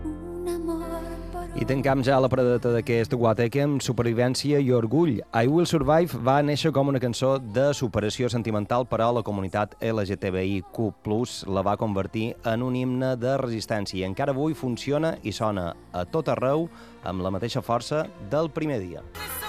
I tancam ja la predeta d'aquest guateque amb supervivència i orgull. I Will Survive va néixer com una cançó de superació sentimental, però la comunitat LGTBIQ+, la va convertir en un himne de resistència i encara avui funciona i sona a tot arreu amb la mateixa força del primer dia.